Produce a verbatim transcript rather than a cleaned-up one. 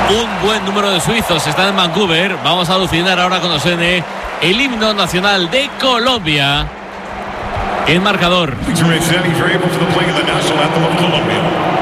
Un buen número de suizos están en Vancouver. Vamos a alucinar ahora cuando suene el himno nacional de Colombia. El marcador. Picture is ready for April for the playing of the national anthem of Colombia.